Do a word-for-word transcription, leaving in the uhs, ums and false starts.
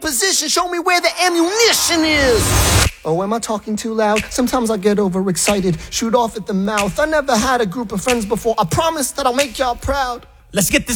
position. Show me where the ammunition is. Oh, am I talking too loud? Sometimes I get overexcited, shoot off at the mouth. I never had a group of friends before. I promise that I'll make y'all proud. Let's get this